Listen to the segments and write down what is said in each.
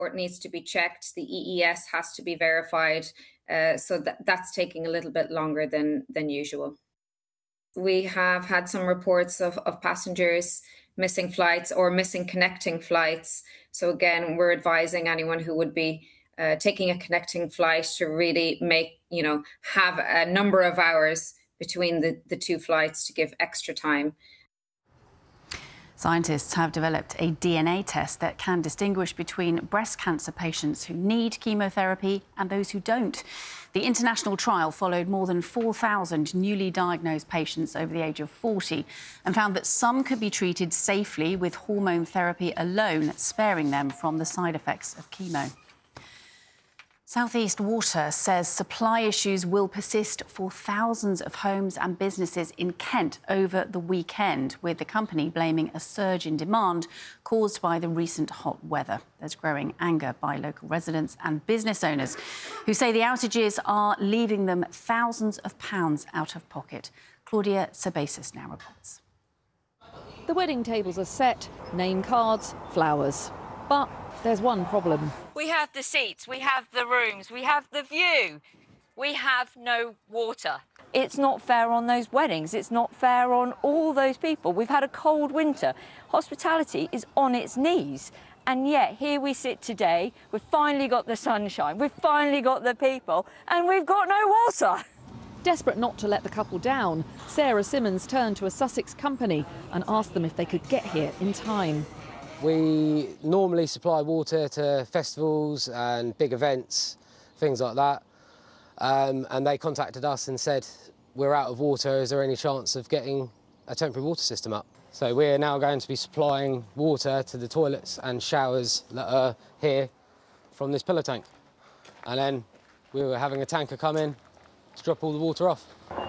passport needs to be checked, the EES has to be verified, so that's taking a little bit longer than usual. We have had some reports of passengers missing flights or missing connecting flights. So again, we're advising anyone who would be taking a connecting flight to really have a number of hours between the two flights to give extra time. Scientists have developed a DNA test that can distinguish between breast cancer patients who need chemotherapy and those who don't. The international trial followed more than 4,000 newly diagnosed patients over the age of 40 and found that some could be treated safely with hormone therapy alone, sparing them from the side effects of chemo. South East Water says supply issues will persist for thousands of homes and businesses in Kent over the weekend, with the company blaming a surge in demand caused by the recent hot weather. There's growing anger by local residents and business owners who say the outages are leaving them thousands of pounds out of pocket. Claudia Sabasis now reports. The wedding tables are set, name cards, flowers. But there's one problem. We have the seats, we have the rooms, we have the view. We have no water. It's not fair on those weddings. It's not fair on all those people. We've had a cold winter. Hospitality is on its knees. And yet, here we sit today. We've finally got the sunshine. We've finally got the people. And we've got no water. Desperate not to let the couple down, Sarah Simmons turned to a Sussex company and asked them if they could get here in time. We normally supply water to festivals and big events, things like that. And they contacted us and said, we're out of water, is there any chance of getting a temporary water system up? So we're now going to be supplying water to the toilets and showers that are here from this pillar tank. And then we were having a tanker come in to drop all the water off.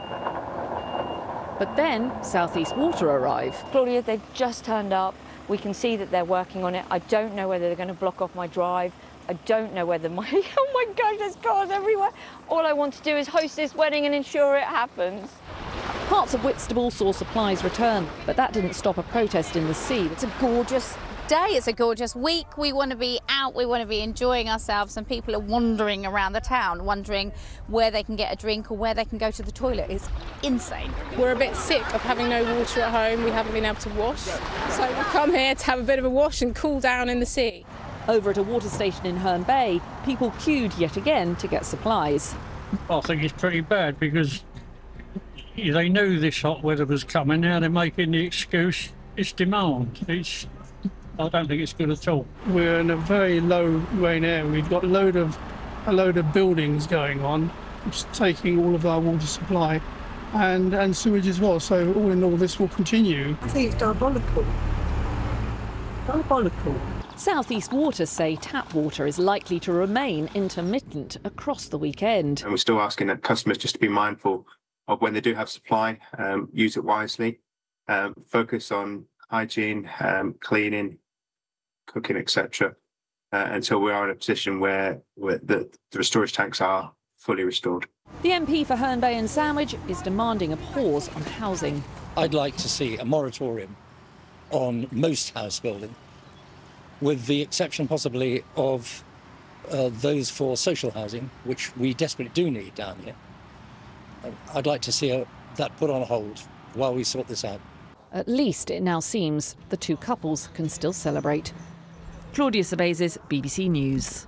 But then South East Water arrive. Claudia, they've just turned up. We can see that they're working on it. I don't know whether they're going to block off my drive. I don't know whether my... Oh my gosh, there's cars everywhere. All I want to do is host this wedding and ensure it happens. Parts of Whitstable saw supplies return, but that didn't stop a protest in the sea. It's a gorgeous day, it's a gorgeous week. We want to be out, we want to be enjoying ourselves, and people are wandering around the town, wondering where they can get a drink or where they can go to the toilet. It's insane. We're a bit sick of having no water at home. We haven't been able to wash. So we've come here to have a bit of a wash and cool down in the sea. Over at a water station in Herne Bay, people queued yet again to get supplies. I think it's pretty bad because they knew this hot weather was coming. Now they're making the excuse it's demand. I don't think it's good at all. We're in a very low rain area. We've got a load of buildings going on, which is taking all of our water supply and sewage as well. So all in all, this will continue. I think it's diabolical. Diabolical. South East Water say tap water is likely to remain intermittent across the weekend. And we're still asking that customers just to be mindful of when they do have supply, use it wisely, focus on hygiene, cleaning, cooking, etc., until we are in a position where the storage tanks are fully restored. The MP for Herne Bay and Sandwich is demanding a pause on housing. I'd like to see a moratorium on most house building, with the exception possibly of those for social housing, which we desperately do need down here. I'd like to see that put on hold while we sort this out. At least it now seems the two couples can still celebrate. Claudia Sabasis, BBC News.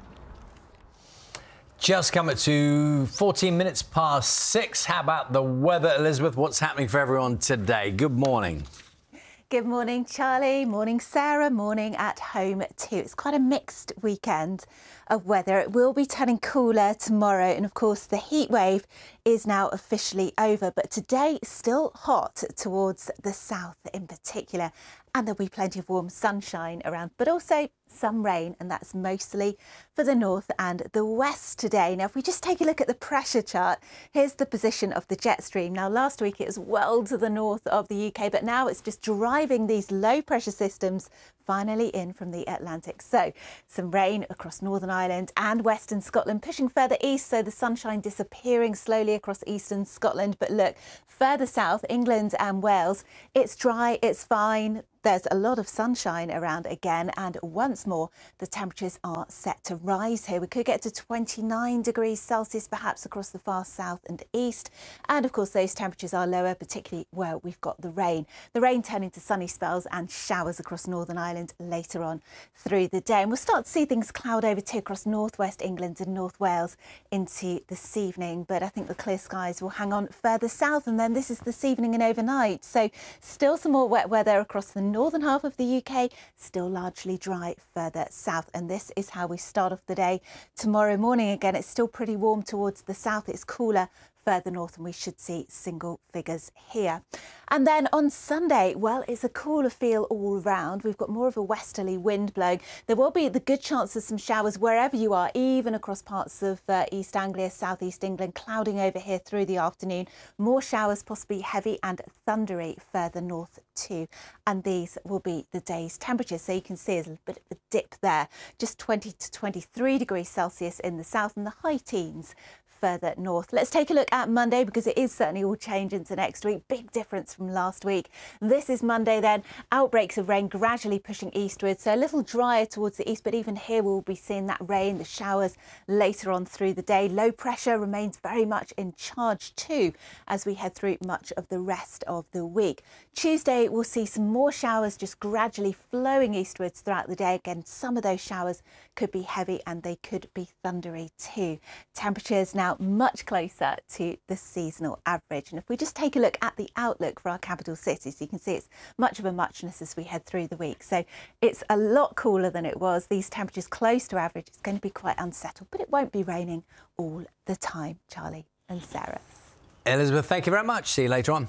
Just come to 14 minutes past 6. How about the weather, Elizabeth? What's happening for everyone today? Good morning. Good morning, Charlie. Morning, Sarah. Morning at home too. It's quite a mixed weekend of weather. It will be turning cooler tomorrow, and of course the heat wave is now officially over, but today still hot towards the south in particular, and there'll be plenty of warm sunshine around, but also some rain, and that's mostly for the north and the west today. Now, if we just take a look at the pressure chart, here's the position of the jet stream. Now, last week it was well to the north of the UK, but now it's just driving these low pressure systems finally in from the Atlantic. So some rain across Northern Ireland and Western Scotland, pushing further east, so the sunshine disappearing slowly across eastern Scotland. But look, further south, England and Wales, it's dry, it's fine. There's a lot of sunshine around again, and once more the temperatures are set to rise here. We could get to 29 degrees Celsius perhaps across the far south and east, and of course those temperatures are lower, particularly where we've got the rain. The rain turning to sunny spells and showers across Northern Ireland later on through the day, and we'll start to see things cloud over too across northwest England and North Wales into this evening. But I think the clear skies will hang on further south, and then this is this evening and overnight. So still some more wet weather across the northern half of the UK, still largely dry further south. And this is how we start off the day tomorrow morning. Again, it's still pretty warm towards the south. It's cooler further north, and we should see single figures here. And then on Sunday, well, it's a cooler feel all round. We've got more of a westerly wind blowing. There will be the good chance of some showers wherever you are, even across parts of East Anglia, South East England, clouding over here through the afternoon. More showers, possibly heavy and thundery further north too. And these will be the day's temperatures. So you can see there's a bit of a dip there, just 20 to 23 degrees Celsius in the south and the high teens further north. Let's take a look at Monday, because it is certainly all change into next week. Big difference from last week. This is Monday then. Outbreaks of rain gradually pushing eastwards, so a little drier towards the east, but even here we'll be seeing that rain, the showers later on through the day. Low pressure remains very much in charge too as we head through much of the rest of the week. Tuesday we'll see some more showers just gradually flowing eastwards throughout the day. Again, some of those showers could be heavy and they could be thundery too. Temperatures now much closer to the seasonal average. And if we just take a look at the outlook for our capital cities, you can see it's much of a muchness as we head through the week. So it's a lot cooler than it was. These temperatures close to average. It's going to be quite unsettled, but it won't be raining all the time. Charlie and Sarah. Elizabeth, thank you very much. See you later on.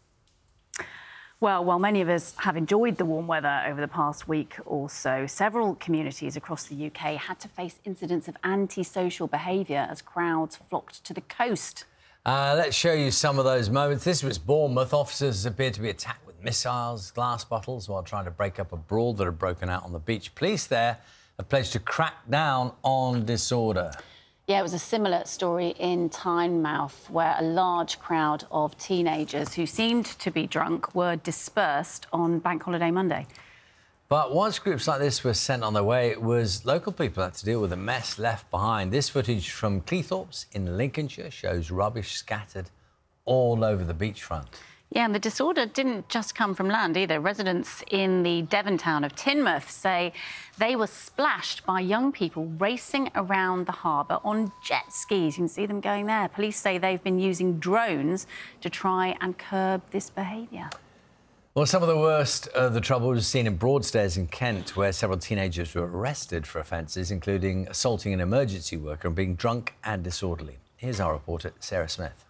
Well, while many of us have enjoyed the warm weather over the past week or so, several communities across the UK had to face incidents of antisocial behaviour as crowds flocked to the coast. Let's show you some of those moments. This was Bournemouth. Officers appeared to be attacked with missiles, glass bottles, while trying to break up a brawl that had broken out on the beach. Police there have pledged to crack down on disorder. Yeah, it was a similar story in Tynemouth, where a large crowd of teenagers who seemed to be drunk were dispersed on Bank Holiday Monday. But once groups like this were sent on their way, it was local people who had to deal with the mess left behind. This footage from Cleethorpes in Lincolnshire shows rubbish scattered all over the beachfront. Yeah, and the disorder didn't just come from land either. Residents in the Devon town of Teignmouth say they were splashed by young people racing around the harbour on jet skis. You can see them going there. Police say they've been using drones to try and curb this behaviour. Well, some of the worst of the trouble was seen in Broadstairs in Kent, where several teenagers were arrested for offences, including assaulting an emergency worker and being drunk and disorderly. Here's our reporter, Sarah Smith.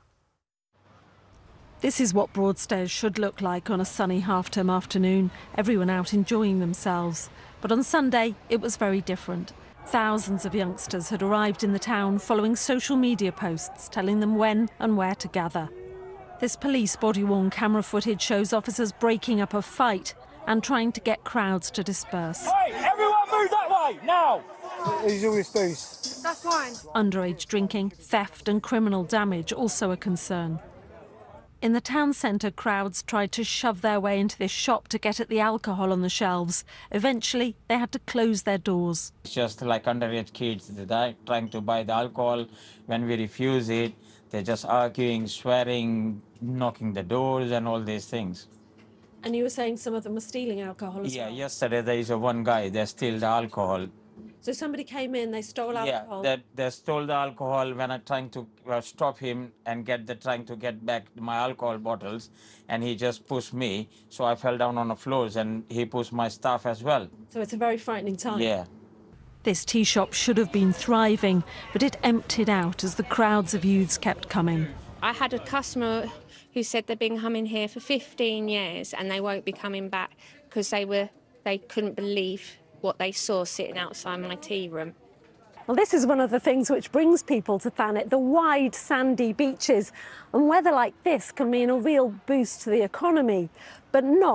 This is what Broadstairs should look like on a sunny half-term afternoon, everyone out enjoying themselves. But on Sunday, it was very different. Thousands of youngsters had arrived in the town following social media posts telling them when and where to gather. This police body-worn camera footage shows officers breaking up a fight and trying to get crowds to disperse. Hey, everyone move that way, now! Who's all this booze? That's mine. Underage drinking, theft and criminal damage also a concern. In the town centre, crowds tried to shove their way into this shop to get at the alcohol on the shelves. Eventually, they had to close their doors. It's just like underage kids, they're trying to buy the alcohol. When we refuse it, they're just arguing, swearing, knocking the doors and all these things. And you were saying some of them were stealing alcohol as well? Yeah, yesterday there is one guy, they steal the alcohol. So somebody came in, they stole alcohol? Yeah, they stole the alcohol when I'm trying to stop him and trying to get back my alcohol bottles, and he just pushed me, so I fell down on the floors and he pushed my staff as well. So it's a very frightening time? Yeah. This tea shop should have been thriving, but it emptied out as the crowds of youths kept coming. I had a customer who said they've been coming here for 15 years and they won't be coming back because they couldn't believe what they saw sitting outside my tea room. Well, this is one of the things which brings people to Thanet, the wide sandy beaches. And weather like this can mean a real boost to the economy, but not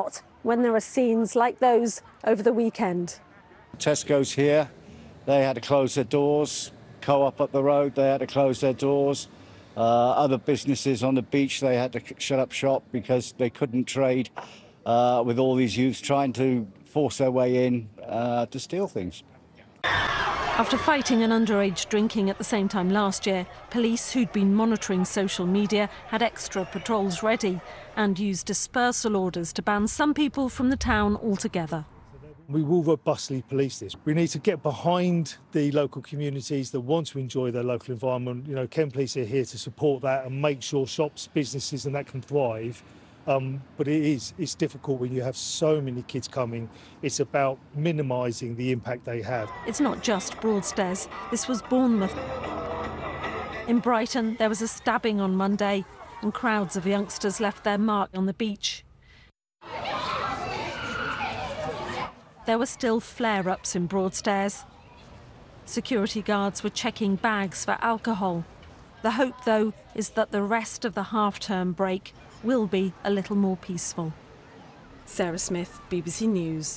when there are scenes like those over the weekend. Tesco's here, they had to close their doors. Co-op up the road, they had to close their doors. Other businesses on the beach, they had to shut up shop because they couldn't trade with all these youths trying to force their way in to steal things. After fighting an underage drinking at the same time last year, police who'd been monitoring social media had extra patrols ready and used dispersal orders to ban some people from the town altogether. We will robustly police this. We need to get behind the local communities that want to enjoy their local environment. You know, Kent Police are here to support that and make sure shops, businesses and that can thrive. But it's difficult when you have so many kids coming. It's about minimising the impact they have. It's not just Broadstairs. This was Bournemouth. In Brighton, there was a stabbing on Monday and crowds of youngsters left their mark on the beach. There were still flare-ups in Broadstairs. Security guards were checking bags for alcohol. The hope, though, is that the rest of the half-term break will be a little more peaceful. Sarah Smith, BBC News.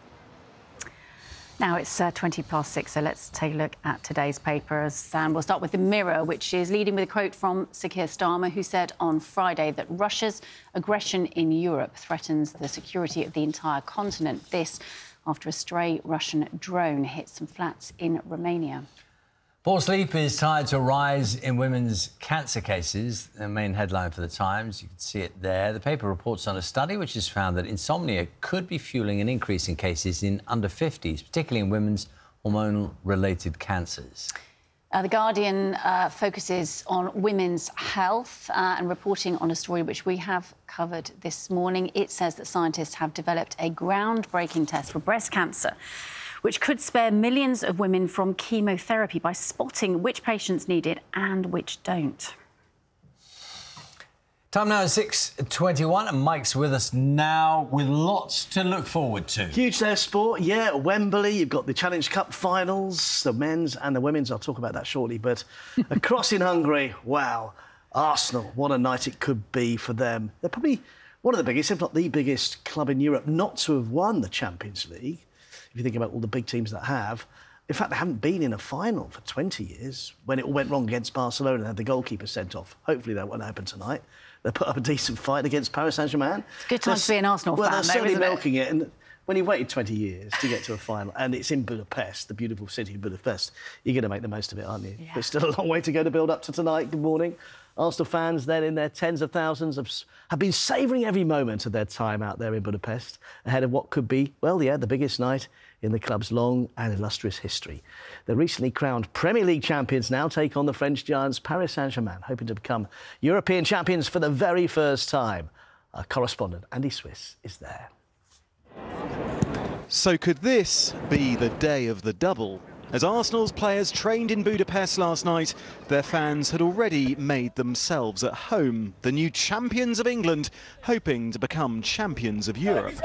Now it's 6:20, so let's take a look at today's papers. And we'll start with The Mirror, which is leading with a quote from Sir Keir Starmer, who said on Friday that Russia's aggression in Europe threatens the security of the entire continent. This after a stray Russian drone hit some flats in Romania. Poor sleep is tied to a rise in women's cancer cases. The main headline for The Times, you can see it there. The paper reports on a study which has found that insomnia could be fueling an increase in cases in under 50s, particularly in women's hormonal-related cancers. The Guardian focuses on women's health and reporting on a story which we have covered this morning. It says that scientists have developed a groundbreaking test for breast cancer, which could spare millions of women from chemotherapy by spotting which patients need it and which don't. Time now is 6:21 and Mike's with us now with lots to look forward to. Huge day of sport, yeah, at Wembley. You've got the Challenge Cup finals, the men's and the women's. I'll talk about that shortly. But across in Hungary, wow, Arsenal, what a night it could be for them. They're probably one of the biggest, if not the biggest club in Europe not to have won the Champions League. If you think about all the big teams that have. In fact, they haven't been in a final for 20 years. When it all went wrong against Barcelona, they had the goalkeeper sent off. Hopefully that won't happen tonight. They put up a decent fight against Paris Saint-Germain. It's a good time to be an Arsenal fan, they're though, certainly isn't it? milking it. And when you waited 20 years to get to a final, and it's in Budapest, the beautiful city of Budapest, you're going to make the most of it, aren't you? Yeah. There's still a long way to go to build up to tonight. Good morning. Arsenal fans, then in their tens of thousands, have been savouring every moment of their time out there in Budapest ahead of what could be, well, yeah, the biggest night in the club's long and illustrious history. The recently crowned Premier League champions now take on the French giants Paris Saint-Germain, hoping to become European champions for the very first time. Our correspondent, Andy Swiss, is there. So could this be the day of the double? As Arsenal's players trained in Budapest last night, their fans had already made themselves at home, the new champions of England, hoping to become champions of Europe.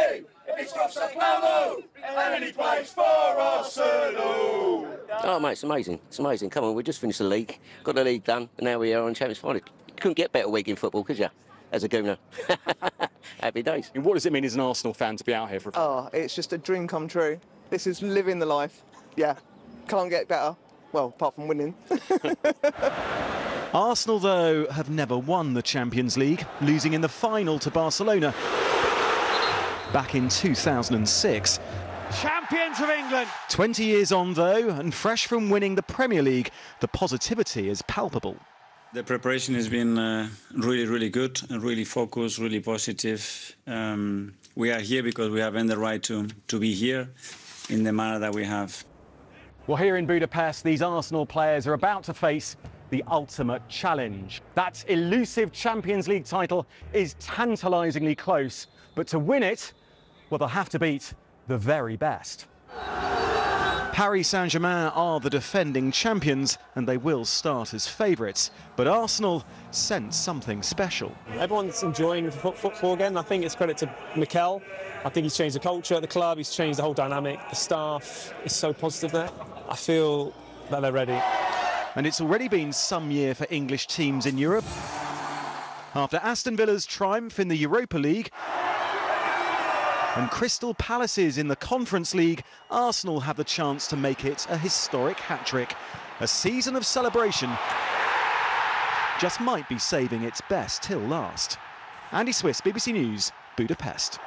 Oh, mate, it's amazing. It's amazing. Come on, we just finished the league, got the league done, and now we are on Champions final. You couldn't get a better week in football, could you? As a gooner. Happy days. And what does it mean as an Arsenal fan to be out here for? Oh, it's just a dream come true. This is living the life. Yeah, can't get better. Well, apart from winning. Arsenal, though, have never won the Champions League, losing in the final to Barcelona back in 2006. Champions of England! 20 years on, though, and fresh from winning the Premier League, the positivity is palpable. The preparation has been really, really good, really focused, really positive. We are here because we have earned the right to be here in the manner that we have. Well, here in Budapest, these Arsenal players are about to face the ultimate challenge. That elusive Champions League title is tantalisingly close, but to win it, well, they'll have to beat the very best. Paris Saint-Germain are the defending champions and they will start as favourites. But Arsenal sense something special. Everyone's enjoying football again. I think it's credit to Mikel. I think he's changed the culture at the club, he's changed the whole dynamic. The staff is so positive there. I feel that they're ready. And it's already been some year for English teams in Europe. After Aston Villa's triumph in the Europa League, And Crystal Palace's in the Conference League, Arsenal have the chance to make it a historic hat-trick. A season of celebration just might be saving its best till last. Andy Swiss, BBC News, Budapest.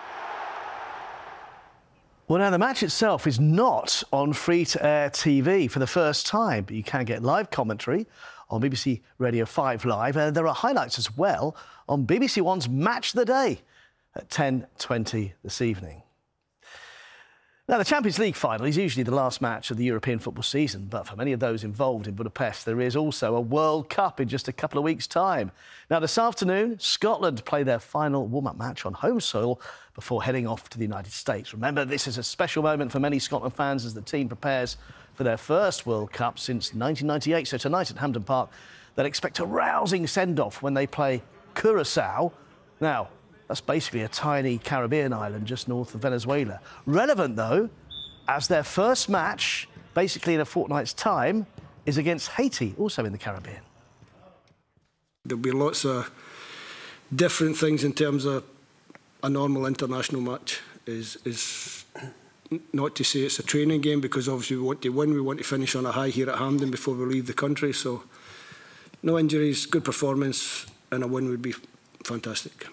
Well, now the match itself is not on free-to-air TV for the first time, but you can get live commentary on BBC Radio 5 Live. There are highlights as well on BBC One's Match of the Day at 10:20 this evening. Now, the Champions League final is usually the last match of the European football season, but for many of those involved in Budapest, there is also a World Cup in just a couple of weeks' time. Now, this afternoon, Scotland play their final warm-up match on home soil before heading off to the United States. Remember, this is a special moment for many Scotland fans as the team prepares for their first World Cup since 1998. So tonight at Hampden Park, they'll expect a rousing send-off when they play Curaçao. Now, that's basically a tiny Caribbean island just north of Venezuela. Relevant, though, as their first match, basically in a fortnight's time, is against Haiti, also in the Caribbean. There'll be lots of different things in terms of a normal international match. Is not to say it's a training game, because obviously we want to win, we want to finish on a high here at Hampden before we leave the country. So no injuries, good performance, and a win would be fantastic.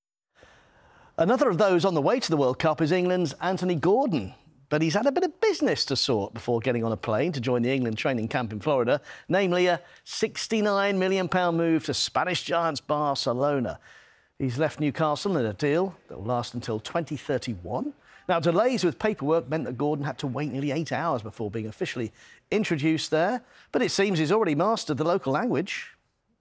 Another of those on the way to the World Cup is England's Anthony Gordon. But he's had a bit of business to sort before getting on a plane to join the England training camp in Florida, namely a £69 million move to Spanish giants Barcelona. He's left Newcastle in a deal that will last until 2031. Now, delays with paperwork meant that Gordon had to wait nearly 8 hours before being officially introduced there. But it seems he's already mastered the local language.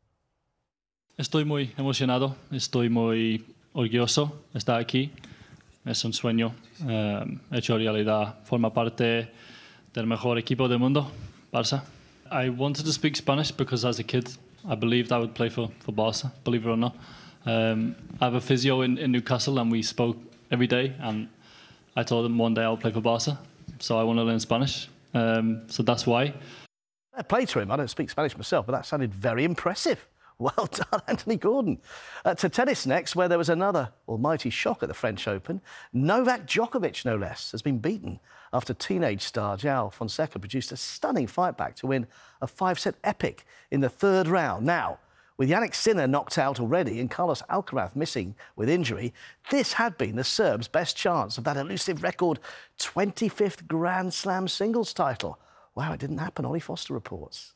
Estoy muy emocionado, estoy muy orgulloso de estar aquí. Es un sueño hecho realidad. Forma parte del mejor equipo del mundo, Barça. I wanted to speak Spanish because as a kid I believed I would play for Barça, believe it or not. I have a physio in Newcastle and we spoke every day, and I told him one day I'll play for Barça, so I want to learn Spanish. So that's why. I played to him. I don't speak Spanish myself, but that sounded very impressive. Well done, Anthony Gordon. To tennis next, where there was another almighty shock at the French Open. Novak Djokovic, no less, has been beaten after teenage star João Fonseca produced a stunning fight back to win a 5-set epic in the third round. Now, with Jannik Sinner knocked out already and Carlos Alcaraz missing with injury, this had been the Serb's best chance of that elusive record 25th Grand Slam singles title. Wow, it didn't happen, Ollie Foster reports.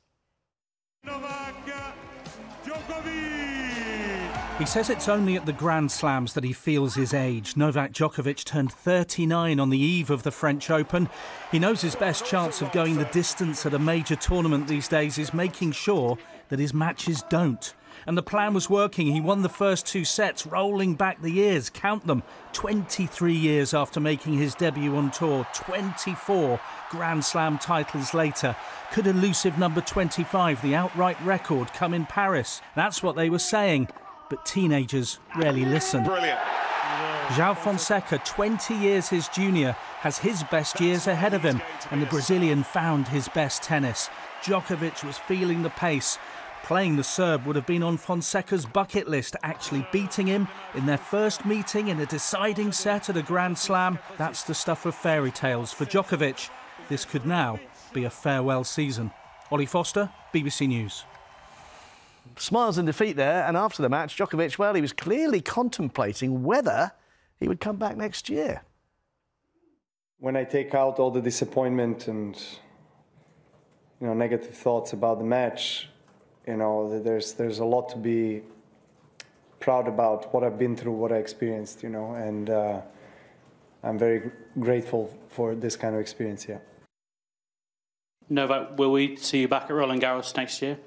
He says it's only at the Grand Slams that he feels his age. Novak Djokovic turned 39 on the eve of the French Open. He knows his best chance of going the distance at a major tournament these days is making sure that his matches don't. And the plan was working. He won the first 2 sets, rolling back the years, count them, 23 years after making his debut on tour, 24 Grand Slam titles later. Could elusive number 25, the outright record, come in Paris? That's what they were saying, but teenagers rarely listen. Brilliant. João Fonseca, 20 years his junior, has his best years ahead of him, and the Brazilian found his best tennis. Djokovic was feeling the pace. Playing the Serb would have been on Fonseca's bucket list. Actually beating him in their first meeting in a deciding set at a Grand Slam, that's the stuff of fairy tales for Djokovic. This could now be a farewell season. Ollie Foster, BBC News. Smiles in defeat there, and after the match, Djokovic, well, he was clearly contemplating whether he would come back next year. When I take out all the disappointment and, negative thoughts about the match, there's a lot to be proud about what I've been through, what I experienced, and I'm very grateful for this kind of experience, yeah. Novak, will we see you back at Roland Garros next year?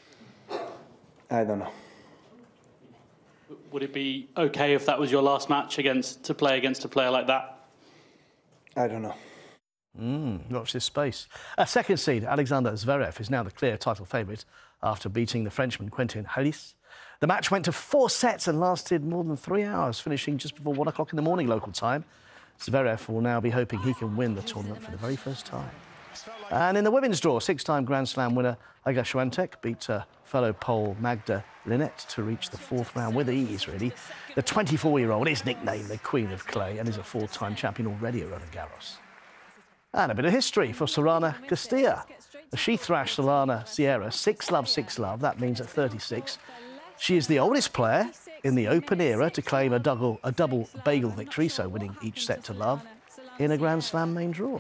I don't know. Would it be okay if that was your last match to play against a player like that? I don't know. Watch this space. Second seed, Alexander Zverev, is now the clear title favourite after beating the Frenchman Quentin Halys. The match went to 4 sets and lasted more than 3 hours, finishing just before 1 o'clock in the morning local time. Zverev will now be hoping he can win the tournament for the very first time. And in the women's draw, 6-time Grand Slam winner Iga Swiatek beat fellow Pole Magda Linette to reach the 4th round with ease, really. The 24-year-old is nicknamed the Queen of Clay and is a 4-time champion already at Roland Garros. And a bit of history for Sorana Castilla. She thrashed Solana Sierra 6-love, 6-love. That means at 36, she is the oldest player in the Open era to claim a double bagel victory, so winning each set to love, in a Grand Slam main draw.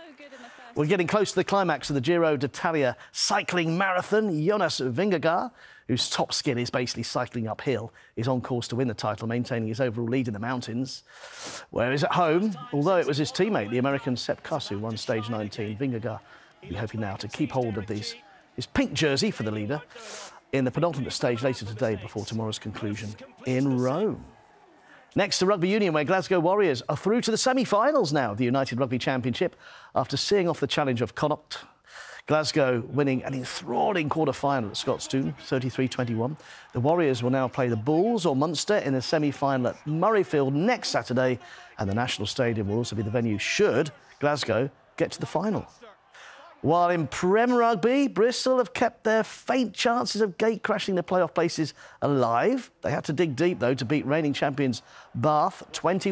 We're getting close to the climax of the Giro d'Italia cycling marathon. Jonas Vingegaard, whose top skill is basically cycling uphill, is on course to win the title, maintaining his overall lead in the mountains. Whereas at home, although it was his teammate, the American Sepp Kuss, who won stage 19, Vingegaard will be hoping now to keep hold of his pink jersey for the leader in the penultimate stage later today before tomorrow's conclusion in Rome. Next to Rugby Union, where Glasgow Warriors are through to the semi-finals now of the United Rugby Championship after seeing off the challenge of Connacht. Glasgow winning an enthralling quarter-final at Scotstoun, 33-21. The Warriors will now play the Bulls or Munster in the semi-final at Murrayfield next Saturday, and the National Stadium will also be the venue should Glasgow get to the final. While in Prem Rugby, Bristol have kept their faint chances of gate-crashing the playoff places alive. They had to dig deep, though, to beat reigning champions Bath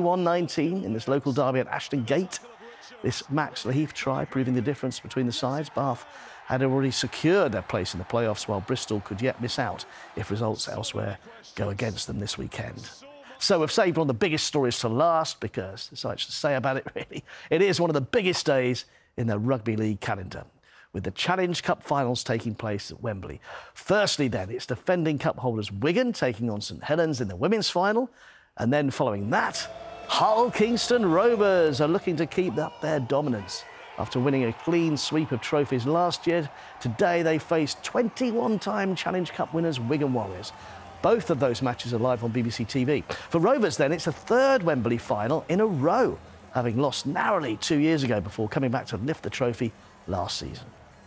21-19 in this local derby at Ashton Gate. This Max Laheath try proving the difference between the sides. Bath had already secured their place in the playoffs, while Bristol could yet miss out if results elsewhere go against them this weekend. So we've saved one of the biggest stories to last because there's so much to say about it, really. It is one of the biggest days in the Rugby League calendar, with the Challenge Cup finals taking place at Wembley. Firstly, then, it's defending cup holders Wigan taking on St Helens in the women's final. And then following that, Hull Kingston Rovers are looking to keep up their dominance. After winning a clean sweep of trophies last year, today they face 21-time Challenge Cup winners Wigan Warriors. Both of those matches are live on BBC TV. For Rovers, then, it's a 3rd Wembley final in a row, having lost narrowly 2 years ago before coming back to lift the trophy last season.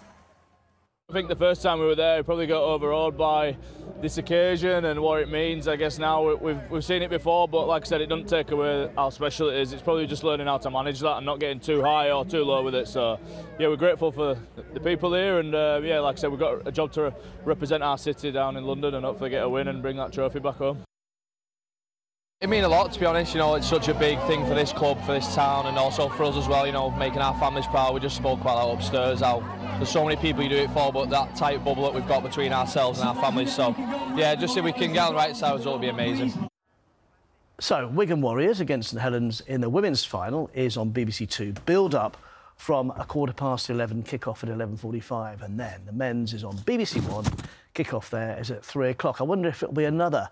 I think the first time we were there, we probably got overawed by this occasion and what it means. I guess now we've seen it before, but like I said, it doesn't take away how special it is. It's probably just learning how to manage that and not getting too high or too low with it. So, yeah, we're grateful for the people here, and yeah, like I said, we've got a job to represent our city down in London and hopefully get a win and bring that trophy back home. It means a lot, to be honest. You know, it's such a big thing for this club, for this town, and also for us as well. You know, making our families proud. We just spoke about that upstairs. How there's so many people you do it for, but that tight bubble that we've got between ourselves and our families. So, yeah, just if we can get on the right side, it'll be amazing. So, Wigan Warriors against St Helens in the women's final is on BBC Two. Build up from 11:15 kick-off at 11:45, and then the men's is on BBC One. Kick-off there is at 3 o'clock. I wonder if it'll be another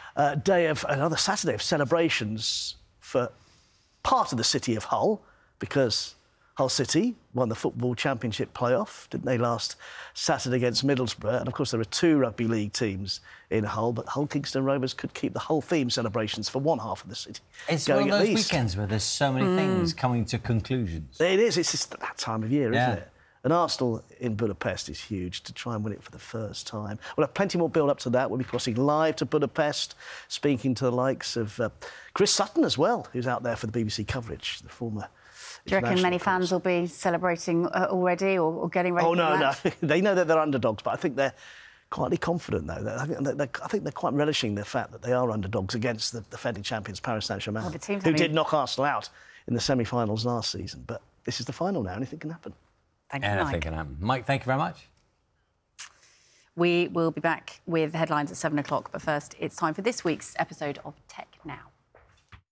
Saturday of celebrations for part of the city of Hull, because Hull City won the Football Championship playoff, didn't they, last Saturday against Middlesbrough? And, of course, there are 2 Rugby League teams in Hull, but Hull Kingston Rovers could keep the whole theme celebrations for one half of the city. It's one of those weekends where there's so many things coming to conclusions. It is. It's just that time of year, isn't it? And Arsenal in Budapest is huge to try and win it for the first time. We'll have plenty more build-up to that. We'll be crossing live to Budapest, speaking to the likes of Chris Sutton as well, who's out there for the BBC coverage, the former... Do you reckon many fans will be celebrating already or getting ready for the match? No. They know that they're underdogs, but I think they're quietly confident, though. I think they're quite relishing the fact that they are underdogs against the defending champions, Paris Saint-Germain, who did knock Arsenal out in the semi-finals last season. But this is the final now. Anything can happen. Thank you, Mike. Anything can happen. Mike, thank you very much. We will be back with headlines at 7 o'clock, but first, it's time for this week's episode of Tech Now.